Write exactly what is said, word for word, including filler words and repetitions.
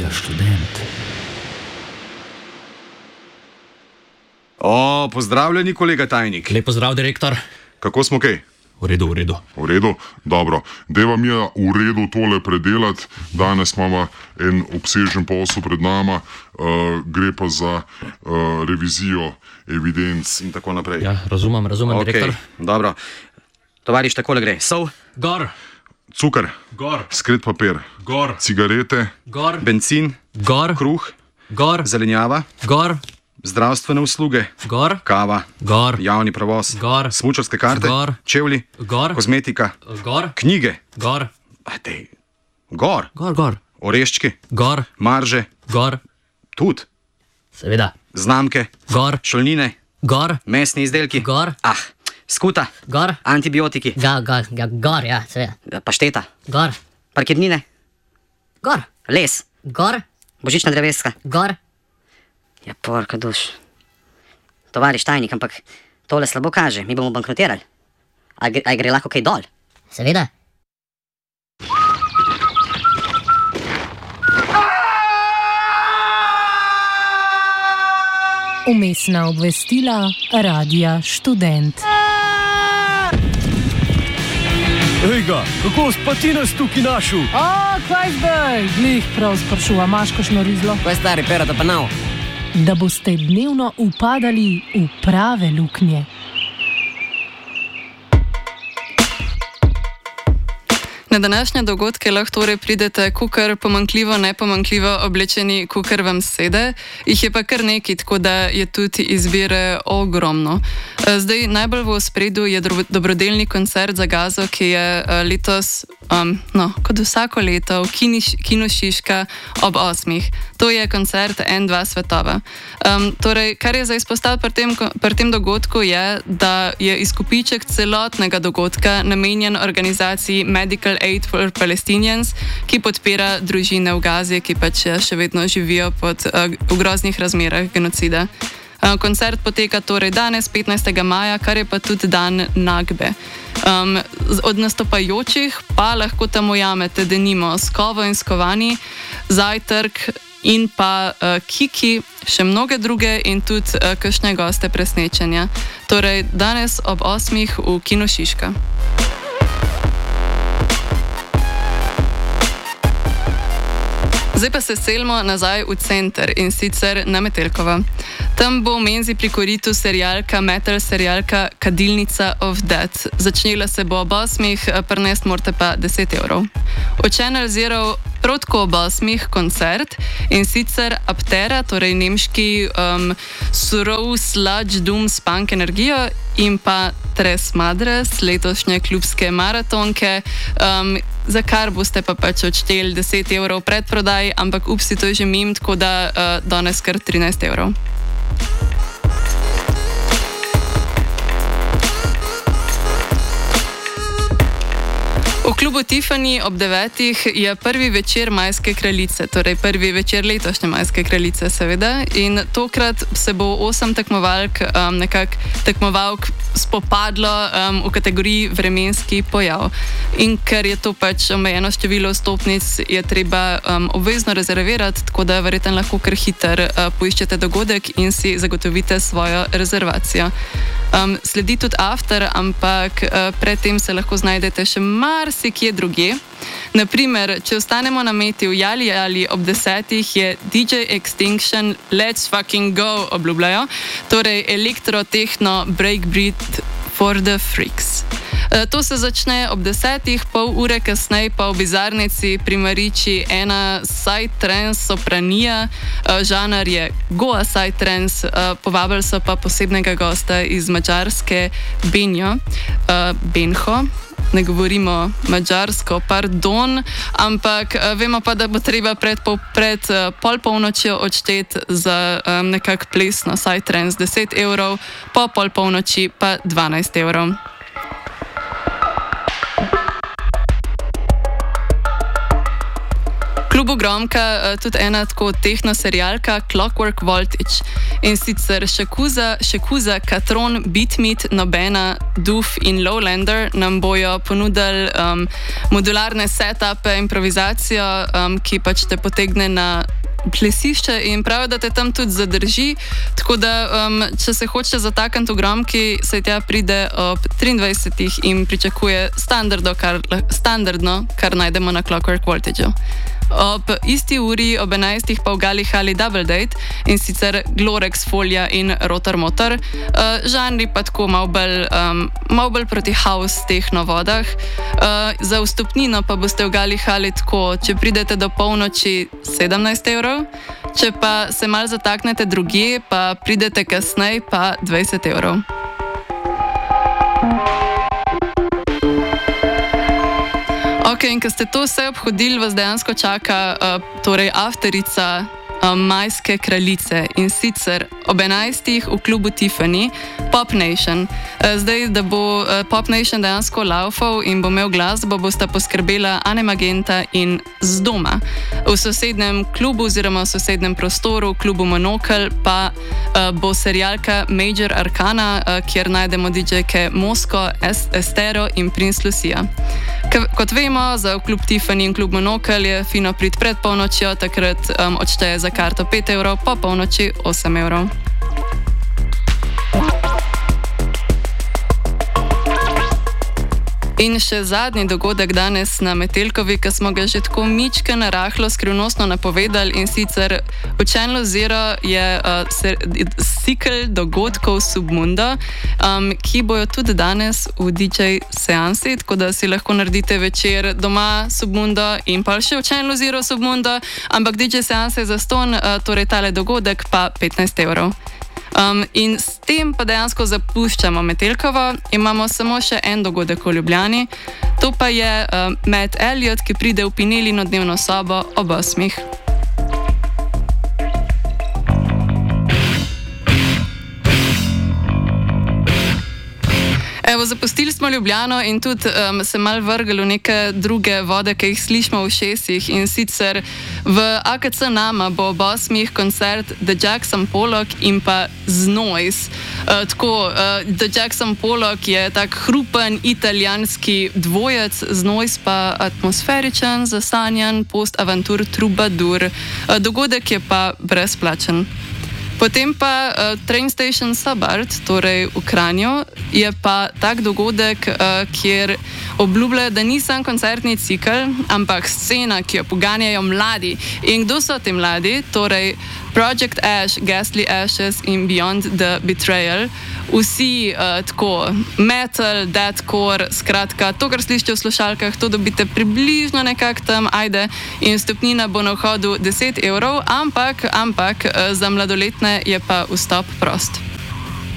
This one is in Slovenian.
študent. O, pozdravljeni, kolega tajnik. Lep pozdrav, direktor. Kako smo kaj? V redu, v redu. V redu? Dobro. Deva mi je v redu tole predelati. Danes imamo en obsežen posel pred nama. Uh, gre pa za uh, revizijo evidenc in tako naprej. Ja, razumem, razumem, okay, direktor. Dobro. Tovariš, takole gre. Sol. Gor. Cukor. Gor. Skret papir. Gor. Cigarete. Gor. Benzin. Gor. Kruh. Gor. Zelenjava. Gor. Zdravstvene usluge. Gor. Kava. Gor. Javni prevoz. Gor. Smučarske karte. Gor. Čevlji. Gor. Kozmetika. Gor. Knjige. Gor. Adej. Gor. Gor, gor. Oreščki. Gor. Marže. Gor. Tud. Seveda. Znamke. Gor. Šolnine. Gor. Mesni izdelki. Gor. Ah, skuta. Gor. Antibiotiki. Ga, ga, ga, gor, ja, seveda. Pašteta. Gor. Parkirnine. Gor. Les. Gor. Božična dreveska. Gor. Ja, porka duš. Tovariš tajnik, ampak tole slabo kaže. Mi bomo bankrotirali. A, gre, a gre lahko kaj dol? Seveda. Umestna obvestila Radia Študent. Ejga, kako pa ti nas tukaj našel? O, kaj zdaj? Glih prav sprašuva, imaš kakšno rizlo? Ko je stari, perata pa nav. Da boste dnevno upadali v prave luknje. Na današnje dogodke lahko torej pridete kukar pomanjkljivo, nepomanjkljivo oblečeni, kukar vam sede. Jih je pa kar nekaj, tako da je tudi izbire ogromno. Zdaj, najbolj v ospredju je dobrodelni koncert za Gazo, ki je letos, um, no, kot vsako leto, v Kinu Šiška ob osmih. To je koncert en dva svetova. Um, torej, kar je za izpostaviti pri tem, pri tem dogodku je, da je izkupiček celotnega dogodka namenjen organizaciji Medical Aid for Palestinians, ki podpira družine v Gazi, ki pač še vedno živijo pod, uh, v groznih razmerah genocida. Uh, koncert poteka torej danes, petnajstega maja, kar je pa tudi dan Nagbe. Um, od nastopajočih pa lahko tam ujamete denimo Skovo in Skovani, Zajtrk in pa uh, Kiki, še mnoge druge in tudi uh, kakšne goste presnečenja. Torej danes ob osmih v Kinu Šiška. Zdaj pa se selimo nazaj v center in sicer na Metelkovo. Tam bo v menzi pri koritu serialka, metal serialka Kadilnica of Death. Začnela se bo ob osmih, prinest morate pa deset evrov. V Channel Zero prav tako ob osmih koncert in sicer Aptera, torej nemški um, surov sludge doom spunk energijo in pa Tres Madres, letošnje klubske maratonke, um, za kar boste pa pač odšteli deset evrov predprodaj, ampak upsi, to je že mim, tako da uh, danes kar trinajst evrov. V klubu Tiffany ob devetih je prvi večer Majske kraljice, torej prvi večer letošnje Majske kraljice, seveda. In tokrat se bo osem tekmovalk, um, nekako tekmovalk spopadlo um, v kategoriji vremenski pojav. In ker je to pač omejeno število vstopnic, je treba um, obvezno rezervirati, tako da verjetno lahko kar hiter uh, poiščete dogodek in si zagotovite svojo rezervacijo. Um, sledi tudi after, ampak uh, predtem se lahko znajdete še marsikje drugje. Naprimer, če ostanemo na meti v Jali ali ob desetih, je D J Extinction Let's Fucking Go obljubljajo, torej elektro-techno breakbeat for the freaks. E, to se začne ob desetih, pol ure kasneje pa v bizarnici pri Mariči ena psytrance sopranija, e, žanr je goa psytrance, e, povabili so pa posebnega gosta iz Madžarske, Benjo, e, Benho. Ne govorimo madžarsko, pardon, ampak uh, vemo pa, da bo treba pred, pol, pred uh, pol polnočjo odšteti za um, nekak plesno psytrance deset evrov, po pol polnoči pa dvanajst evrov. Klubu Gromka tudi ena tako tehno serialka Clockwork Voltage. in sicer Shakuza, Shakuza, Katron, Beatmeet, Nobena, Doof in Lowlander nam bojo ponudili um, modularne setupe, improvizacijo, um, ki pač te potegne na plesišče in pravi, da te tam tudi zadrži, tako da um, če se hoče zatakniti v gromki, se tja pride ob triindvajsetih in pričakuje standardno, kar, standardno, kar najdemo na Clockwork Voltageu. Ob isti uri, ob enajstih pa v Gali Hali Double Date in sicer Glorex, Folja in Rotor Motor. Uh, žanri pa tako malo bolj, um, malo bolj proti house tehno vodah. Uh, za vstopnino pa boste v Gali Hali tako, če pridete do polnoči sedemnajst evrov, če pa se mal zataknete drugje, pa pridete kasneje pa dvajset evrov. Ok, in ko ste to vse obhodili, vas dejansko čaka uh, torej afterica uh, Majske kraljice in sicer ob enajstih v klubu Tiffany, Pop Nation. Uh, zdaj, da bo uh, Pop Nation dejansko laufal in bo imel glasbo, bosta poskrbela Ane Magenta in Zdoma. V sosednjem klubu oziroma v sosednjem prostoru, klubu Monokel, pa uh, bo serialka Major Arcana, uh, kjer najdemo didžejke Mosko, Estero in Prince Lucia. K kot vemo, za klub Tiffany in klub Monokel je fino priti pred polnočjo, takrat um, odšteje za karto pet evrov, po polnoči osem evrov. In še zadnji dogodek danes na Metelkovi, ki smo ga že tako mičke narahlo skrivnostno napovedali, in sicer v Channel Zero je uh, cikel dogodkov Submundo, um, ki bojo tudi danes v D J seansi, tako da si lahko naredite večer doma Submundo in pa še v Channel Zero Submundo, ampak D J seanse za ston, uh, torej tale dogodek pa petnajst evrov. Um, in s tem pa dejansko zapuščamo Metelkovo, imamo samo še en dogodek v Ljubljani, to pa je uh, Matt Elliot, ki pride v Pinelino dnevno sobo ob osmih. Evo, zapustili smo Ljubljano in tudi um, se mal vrgli v neke druge vode, ki jih slišimo v šestih, in sicer v A K C Nama bo ob osmih koncert The Jackson Pollock in pa Znois. Uh, tako, uh, The Jackson Pollock je tak hrupen italijanski dvojec, Znois pa atmosferičen, zasanjan post-avantur trubadur. Uh, dogodek je pa brezplačen. Potem pa uh, Train Station Subart, torej v Kranju, je pa tak dogodek, uh, kjer obljubljajo, da ni sam koncertni cikel, ampak scena, ki jo poganjajo mladi. In kdo so ti mladi? Torej Project Ash, Ghastly Ashes in Beyond the Betrayal. Vsi uh, tako metal, deathcore, skratka, to, kar slišite v slušalkah, to dobite približno nekako tam, ajde, in vstopnina bo na vhodu deset evrov, ampak, ampak uh, za mladoletne je pa vstop prost.